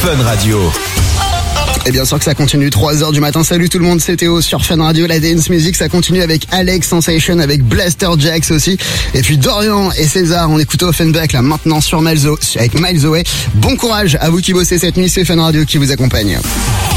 Fun Radio. Et bien sûr que ça continue, 3h du matin. Salut tout le monde, c'est Théo sur Fun Radio. La dance music, ça continue avec Alex Sensation, avec Blaster Jax aussi. Et puis Dorian et César, on écoute Offenbach là maintenant sur avec Miles Away. Bon courage à vous qui bossez cette nuit, c'est Fun Radio qui vous accompagne.